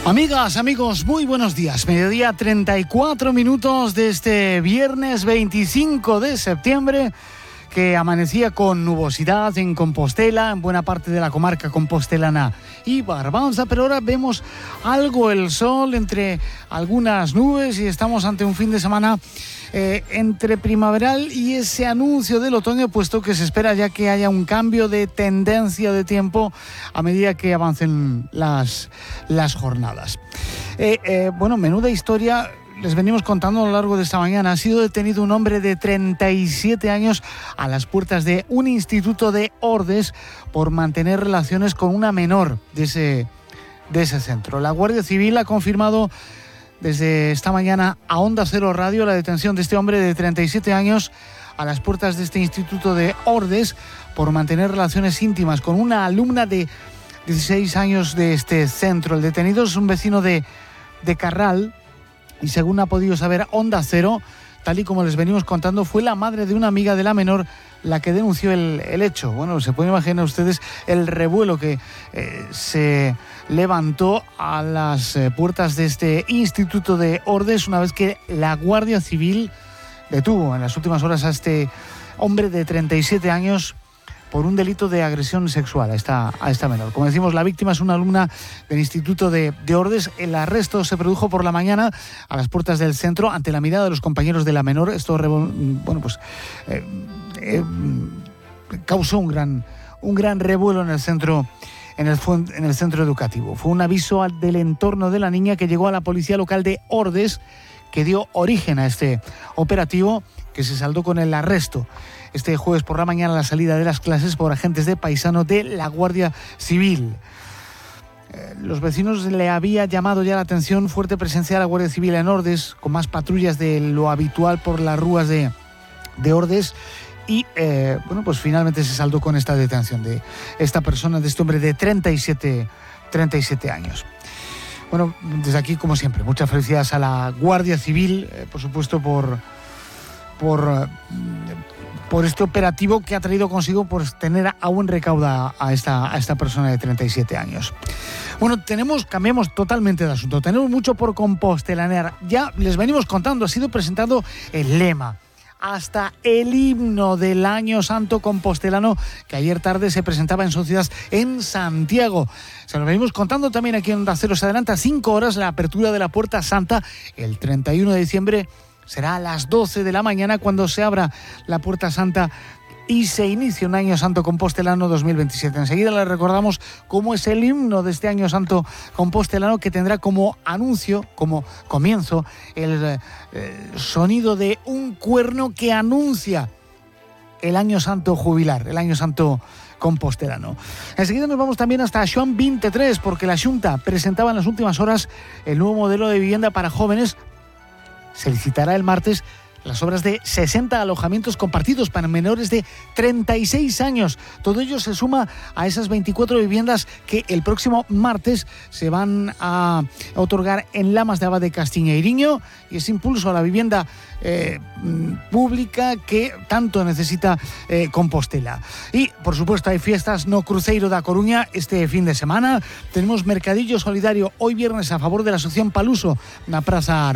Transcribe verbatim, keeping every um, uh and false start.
Amigas, amigos, muy buenos días. Mediodía treinta y cuatro minutos de este viernes veinticinco de septiembre, que amanecía con nubosidad en Compostela, en buena parte de la comarca compostelana y Barbanza, pero ahora vemos algo el sol entre algunas nubes y estamos ante un fin de semana eh, entre primaveral y ese anuncio del otoño, puesto que se espera ya que haya un cambio de tendencia de tiempo a medida que avancen las, las jornadas. Eh, eh, bueno, menuda historia les venimos contando a lo largo de esta mañana. Ha sido detenido un hombre de treinta y siete años a las puertas de un instituto de Ordes por mantener relaciones con una menor de ese, de ese centro. La Guardia Civil ha confirmado desde esta mañana a Onda Cero Radio la detención de este hombre de treinta y siete años a las puertas de este instituto de Ordes por mantener relaciones íntimas con una alumna de dieciséis años de este centro. El detenido es un vecino de, de Carral, y según ha podido saber Onda Cero, tal y como les venimos contando, fue la madre de una amiga de la menor la que denunció el, el hecho. Bueno, se pueden imaginar ustedes el revuelo que eh, se levantó a las eh, puertas de este instituto de Ordes una vez que la Guardia Civil detuvo en las últimas horas a este hombre de treinta y siete años por un delito de agresión sexual a esta, a esta menor. Como decimos, la víctima es una alumna del Instituto de, de Ordes. El arresto se produjo por la mañana a las puertas del centro ante la mirada de los compañeros de la menor. Esto bueno, pues, eh, eh, causó un gran, un gran revuelo en el centro En el, en el centro educativo. Fue un aviso del entorno de la niña que llegó a la policía local de Ordes, que dio origen a este operativo que se saldó con el arresto este jueves por la mañana a la salida de las clases por agentes de paisano de la Guardia Civil. Eh, los vecinos le había llamado ya la atención fuerte presencia de la Guardia Civil en Ordes, con más patrullas de lo habitual por las ruas de, de Ordes. Y, eh, bueno, pues finalmente se saldó con esta detención de esta persona, de este hombre de treinta y siete años. Bueno, desde aquí, como siempre, muchas felicidades a la Guardia Civil, eh, por supuesto, por, por, por este operativo que ha traído consigo pues, tener a buen recaudo a esta, a esta persona de treinta y siete años. Bueno, tenemos, cambiamos totalmente de asunto, tenemos mucho por compostelanear. Ya les venimos contando, ha sido presentado el lema, hasta el himno del Año Santo Compostelano, que ayer tarde se presentaba en Sociedad en Santiago. Se lo venimos contando también aquí en Onda Cero. Se adelanta cinco horas la apertura de la Puerta Santa. El treinta y uno de diciembre será a las doce de la mañana cuando se abra la Puerta Santa y se inicia un Año Santo Compostelano dos mil veintisiete. Enseguida les recordamos cómo es el himno de este Año Santo Compostelano, que tendrá como anuncio, como comienzo, el, el sonido de un cuerno que anuncia el Año Santo jubilar, el Año Santo Compostelano. Enseguida nos vamos también hasta Xoán veintitrés, porque la Xunta presentaba en las últimas horas el nuevo modelo de vivienda para jóvenes. Se licitará el martes las obras de sesenta alojamientos compartidos para menores de treinta y seis años. Todo ello se suma a esas veinticuatro viviendas que el próximo martes se van a otorgar en Lamas de Abade, Castiñeiriño, y ese impulso a la vivienda eh, pública que tanto necesita eh, Compostela. Y, por supuesto, hay fiestas no Cruceiro da Coruña este fin de semana. Tenemos mercadillo solidario hoy viernes a favor de la Asociación Paluso na Praza